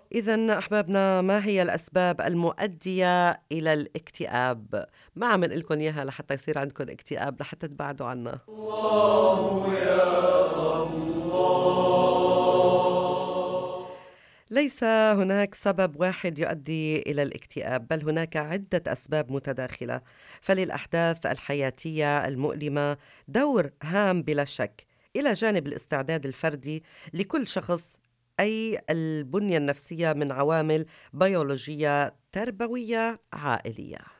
إذن أحبابنا، ما هي الأسباب المؤدية إلى الاكتئاب؟ ما عم نقول لكم إياها لحتى يصير عندكم اكتئاب لحتى تبعدوا عنا. ليس هناك سبب واحد يؤدي إلى الاكتئاب، بل هناك عدة أسباب متداخلة. فللأحداث الحياتية المؤلمة دور هام بلا شك، إلى جانب الاستعداد الفردي لكل شخص، أي البنية النفسية من عوامل بيولوجية، تربوية، عائلية.